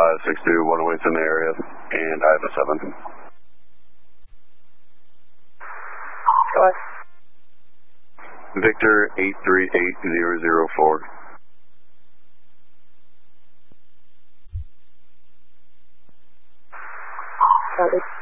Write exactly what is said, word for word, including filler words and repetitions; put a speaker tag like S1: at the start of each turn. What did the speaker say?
S1: five six two, one oh eight's in the area, and I have a seven.
S2: Go ahead.
S1: Victor eight three eight zero zero four.
S2: Copy.